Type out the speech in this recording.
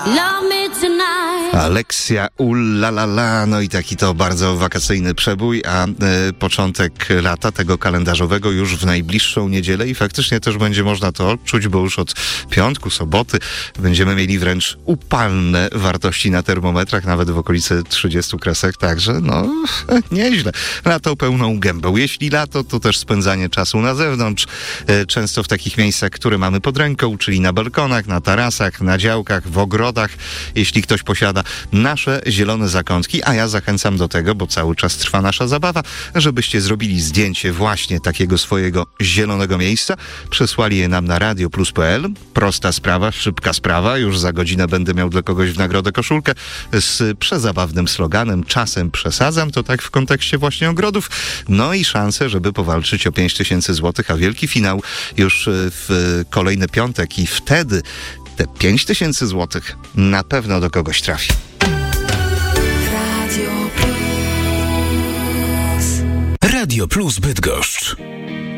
Alexia Ullalala, no i taki to bardzo wakacyjny przebój, a początek lata tego kalendarzowego już w najbliższą niedzielę i faktycznie też będzie można to odczuć, bo już od piątku, soboty będziemy mieli wręcz upalne wartości na termometrach, nawet w okolicy 30 kresek, także no nieźle. Lato pełną gębą. Jeśli lato, to też spędzanie czasu na zewnątrz, często w takich miejscach, które mamy pod ręką, czyli na balkonach, na tarasach, na działkach, w ogrodach, jeśli ktoś posiada nasze zielone zakątki, a ja zachęcam do tego, bo cały czas trwa nasza zabawa, żebyście zrobili zdjęcie właśnie takiego swojego zielonego miejsca, przesłali je nam na radioplus.pl. Prosta sprawa, szybka sprawa, już za godzinę będę miał dla kogoś w nagrodę koszulkę z przezabawnym sloganem "Czasem przesadzam", to tak w kontekście właśnie ogrodów, no i szansę, żeby powalczyć o 5000 zł, a wielki finał już w kolejny piątek i wtedy te 5000 zł na pewno do kogoś trafi. Radio Plus Bydgoszcz.